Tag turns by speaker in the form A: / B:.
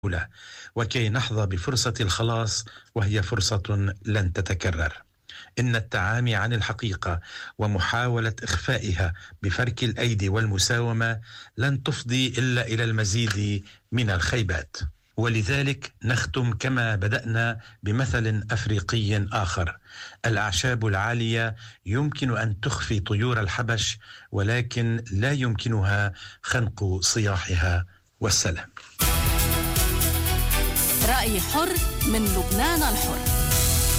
A: وكي نحظى بفرصة الخلاص، وهي فرصة لن تتكرر. إن التعامي عن الحقيقة ومحاولة إخفائها بفرك الأيدي والمساومة لن تفضي إلا إلى المزيد من الخيبات. ولذلك نختم كما بدأنا بمثل أفريقي آخر: الأعشاب العالية يمكن أن تخفي طيور الحبش، ولكن لا يمكنها خنق صياحها. والسلام.
B: رأي حر من لبنان الحر.